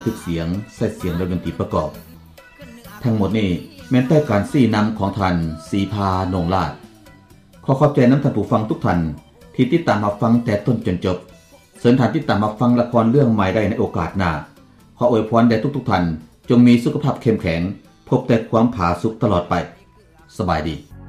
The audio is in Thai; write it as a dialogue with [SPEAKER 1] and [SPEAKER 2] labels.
[SPEAKER 1] ทึกเสียงใส่เสียงและดนตรีประกอบทั้งหมดนี้แม้แต่การซี่นำของท่านศรีพาโหน่งลาดขอขอบใจน้ำท่านผู้ฟังทุกท่านที่ติดตามรับฟังแต่ต้นจนจบเชิญท่านติดตามรับฟังละครเรื่องใหม่ได้ในโอกาสหน้าขออวยพรแด่ทุกท่านจงมีสุขภาพเข้มแข็งพบแต่ความผาสุกตลอดไปสบายดี